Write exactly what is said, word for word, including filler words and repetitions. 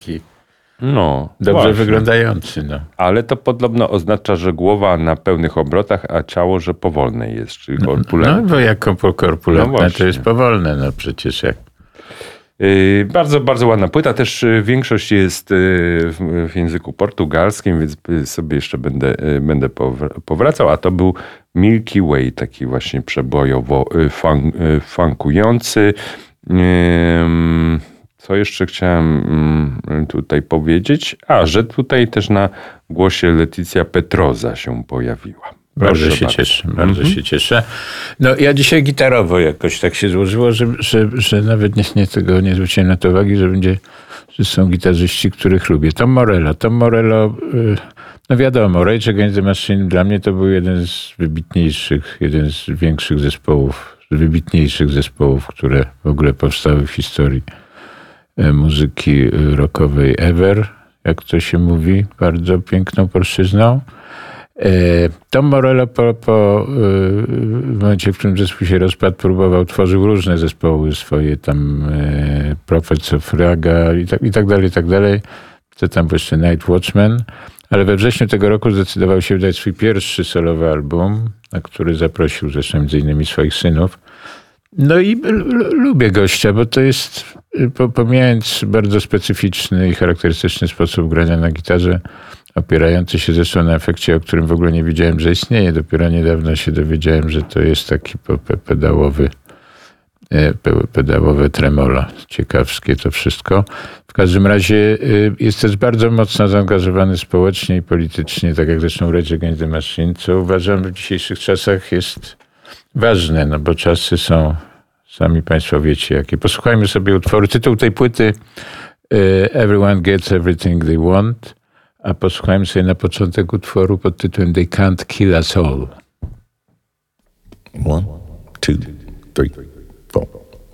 taki No, dobrze właśnie. wyglądający. No. Ale to podobno oznacza, że głowa na pełnych obrotach, a ciało, że powolne jest, czyli korpulentne. No bo jako korpulentne No to właśnie. jest powolne, no przecież jak. Yy, bardzo, bardzo ładna płyta. Też yy, większość jest yy, w, w języku portugalskim, więc yy, sobie jeszcze będę, yy, będę powr- powracał. A to był Milky Way, taki właśnie przebojowo yy, fun, yy, funkujący. Yy, co jeszcze chciałem yy, tutaj powiedzieć? A, że tutaj też na głosie Leticia Petroza się pojawiła. Bardzo Proszę się bardzo. cieszę, bardzo Mhm. się cieszę. No ja dzisiaj gitarowo jakoś tak się złożyło, że, że, że nawet nie, nie tego nie zwróciłem na to uwagi, że będzie, że są gitarzyści, których lubię. Tom Morello. Tom Morello, y, no wiadomo, Rage Against the Machine dla mnie to był jeden z wybitniejszych, jeden z większych zespołów, z wybitniejszych zespołów, które w ogóle powstały w historii y, muzyki rockowej ever, jak to się mówi, bardzo piękną polszczyzną. Tom Morello po, po, w momencie, w którym zespół się rozpadł, próbował, tworzył różne zespoły swoje, tam Prophets of Raga i tak, i tak dalej, i tak dalej. Co tam był jeszcze Night Watchman. Ale we wrześniu tego roku zdecydował się wydać swój pierwszy solowy album, na który zaprosił zresztą między innymi swoich synów. No i l- lubię gościa, bo to jest, pomijając bardzo specyficzny i charakterystyczny sposób grania na gitarze, opierający się zresztą na efekcie, o którym w ogóle nie wiedziałem, że istnieje. Dopiero niedawno się dowiedziałem, że to jest taki pedałowy, pedałowe tremolo. Ciekawskie to wszystko. W każdym razie jest też bardzo mocno zaangażowany społecznie i politycznie, tak jak zresztą Rage Against the Machine, co uważam w dzisiejszych czasach jest ważne, no bo czasy są, sami państwo wiecie jakie. Posłuchajmy sobie utworu. Tytuł tej płyty Everyone Gets Everything They Want, a posłuchajmy sobie na początek utworu pod tytułem They Can't Kill Us All. One, two, three.